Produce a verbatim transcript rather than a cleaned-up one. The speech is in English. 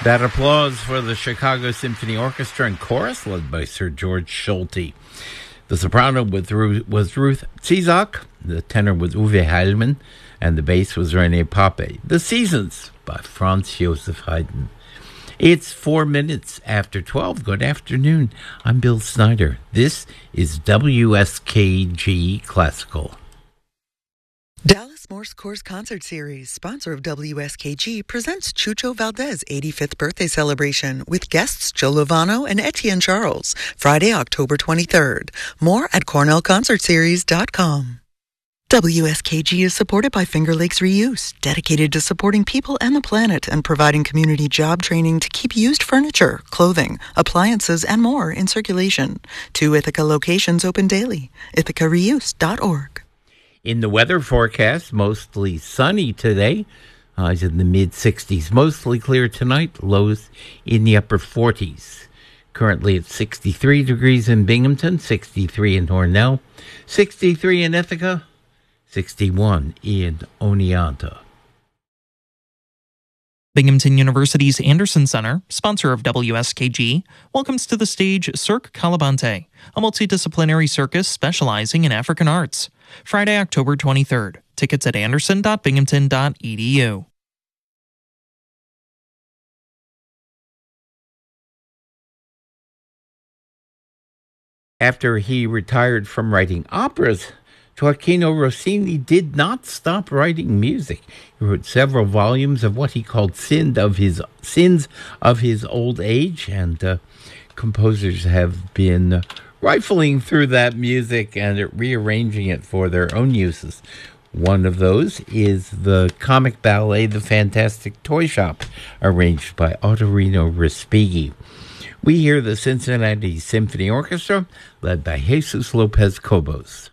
That applause for the Chicago Symphony Orchestra and Chorus, led by Sir George Solti. The soprano was Ruth, was Ruth Zizak, the tenor was Uwe Heilmann, and the bass was René Pape. The Seasons by Franz Joseph Haydn. It's four minutes after twelve. Good afternoon. I'm Bill Snyder. This is W S K G Classical. Dallas Morse Course Concert Series, sponsor of W S K G, presents Chucho Valdez eighty-fifth birthday celebration with guests Joe Lovano and Etienne Charles, Friday, October twenty-third. More at cornell concert series dot com. W S K G is supported by Finger Lakes Reuse, dedicated to supporting people and the planet and providing community job training to keep used furniture, clothing, appliances, and more in circulation. Two Ithaca locations open daily. ithaca reuse dot org. In the weather forecast, mostly sunny today, highs in the mid-sixties. Mostly clear tonight, lows in the upper forties. Currently at sixty-three degrees in Binghamton, sixty-three in Hornell, sixty-three in Ithaca, sixty-one in Oneonta. Binghamton University's Anderson Center, sponsor of W S K G, welcomes to the stage Cirque Calabante, a multidisciplinary circus specializing in African arts. Friday, October twenty-third. Tickets at anderson dot binghamton dot e d u. After he retired from writing operas, Gioacchino Rossini did not stop writing music. He wrote several volumes of what he called Sins of his, Sins of his Old Age, and uh, composers have been rifling through that music and rearranging it for their own uses. One of those is the comic ballet The Fantastic Toy Shop, arranged by Ottorino Respighi. We hear the Cincinnati Symphony Orchestra, led by Jesus Lopez Cobos.